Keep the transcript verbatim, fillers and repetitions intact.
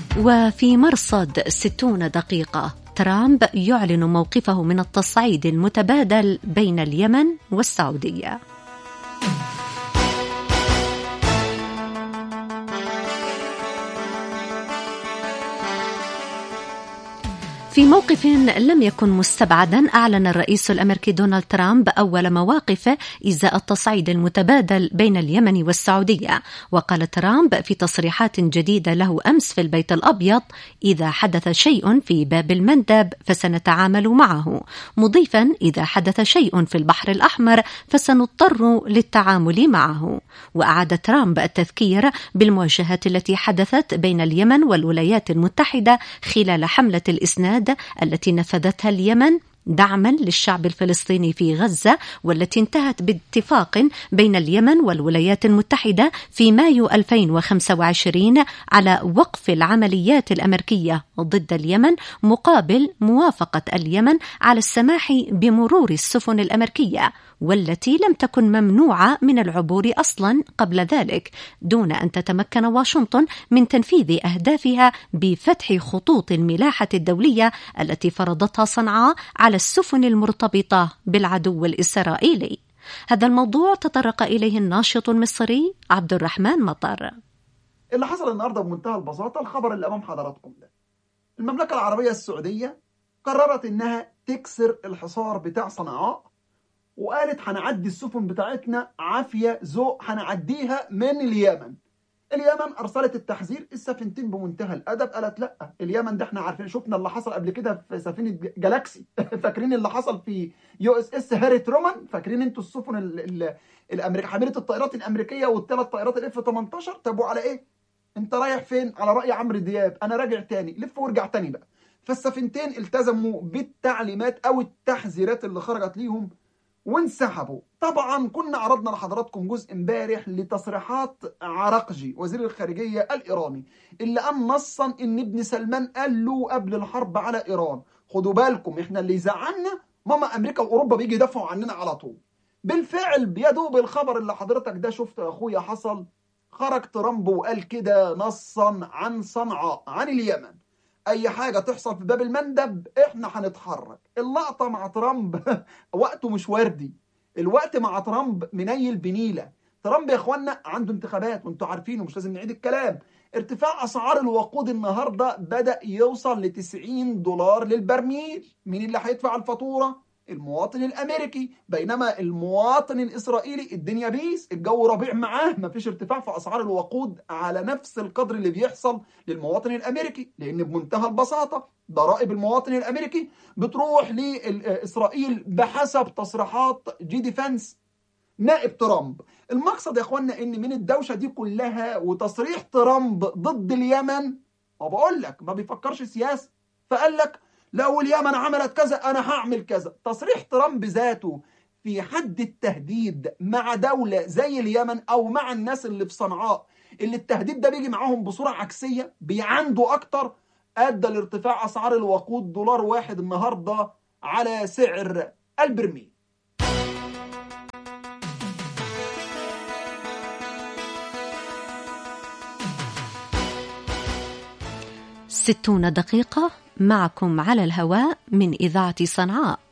وفي مرصد ستون دقيقة، ترامب يعلن موقفه من التصعيد المتبادل بين اليمن والسعودية. في موقف لم يكن مستبعدا، أعلن الرئيس الأمريكي دونالد ترامب أول مواقفه إزاء التصعيد المتبادل بين اليمن والسعودية. وقال ترامب في تصريحات جديدة له أمس في البيت الأبيض: إذا حدث شيء في باب المندب فسنتعامل معه، مضيفا: إذا حدث شيء في البحر الأحمر فسنضطر للتعامل معه. وأعاد ترامب التذكير بالمواجهات التي حدثت بين اليمن والولايات المتحدة خلال حملة الإسناد التي نفذتها اليمن دعما للشعب الفلسطيني في غزة، والتي انتهت باتفاق بين اليمن والولايات المتحدة في مايو ألفين وخمسة وعشرين على وقف العمليات الأمريكية ضد اليمن مقابل موافقة اليمن على السماح بمرور السفن الأمريكية، والتي لم تكن ممنوعة من العبور أصلا قبل ذلك، دون أن تتمكن واشنطن من تنفيذ أهدافها بفتح خطوط الملاحة الدولية التي فرضتها صنعاء على السفن المرتبطة بالعدو الإسرائيلي. هذا الموضوع تطرق إليه الناشط المصري عبد الرحمن مطر. اللي حصل النهاردة بمنتهى البساطة الخبر اللي أمام حضراتكم ده: المملكة العربية السعودية قررت إنها تكسر الحصار بتاع صنعاء، وقالت هنعدي السفن بتاعتنا عافية ذوق، هنعديها من اليمن. اليمن أرسلت التحذير، السفينتين بمنتهى الأدب قالت لا، اليمن ده احنا عارفين، شفنا اللي حصل قبل كده في سفينة جالاكسي فاكرين اللي حصل في يو اس اس هاري ترومان؟ فاكرين انتوا السفن الامريكيه حامله الطائرات الامريكيه والثلاث طائرات الاف تمنتاشر؟ طب وعلى ايه؟ انت رايح فين؟ على رأي عمرو دياب انا راجع تاني، لف وارجع تاني بقى. فالسفينتين التزموا بالتعليمات او التحذيرات اللي خرجت ليهم وانسحبوا. طبعا كنا عرضنا لحضراتكم جزء امبارح لتصريحات عراقجي وزير الخارجية الإيراني، اللي قام نصا ان ابن سلمان قال له قبل الحرب على إيران: خدوا بالكم احنا اللي يزعلنا ماما أمريكا وأوروبا بيجي يدافعوا عننا على طول. بالفعل بيدوب الخبر اللي حضرتك ده شفته يا أخويا حصل، خرج ترامب وقال كده نصا عن صنعاء، عن اليمن: اي حاجة تحصل في باب المندب احنا هنتحرك. اللقطة مع ترامب وقته مش وردي، الوقت مع ترامب منيل بنيلة. ترامب يا اخوانا عنده انتخابات وانتوا عارفينه، مش لازم نعيد الكلام. ارتفاع اسعار الوقود النهاردة بدأ يوصل ل تسعين دولار للبرميل. مين اللي هيدفع الفاتورة؟ المواطن الامريكي، بينما المواطن الاسرائيلي الدنيا بيس، الجو ربيع معاه، مفيش ارتفاع في اسعار الوقود على نفس القدر اللي بيحصل للمواطن الامريكي، لان بمنتهى البساطه ضرائب المواطن الامريكي بتروح لاسرائيل بحسب تصريحات جي ديفنس نائب ترامب. المقصد يا اخوانا ان من الدوشه دي كلها وتصريح ترامب ضد اليمن، ما بقول لك ما بيفكرش سياسه، فقال لك لو اليمن عملت كذا انا هعمل كذا. تصريح ترامب ذاته في حد التهديد مع دولة زي اليمن او مع الناس اللي في صنعاء اللي التهديد ده بيجي معاهم بصورة عكسية، بيعندوا اكتر، ادى لارتفاع اسعار الوقود دولار واحد النهاردة على سعر البرميل. ستون دقيقة معكم على الهواء من إذاعة صنعاء.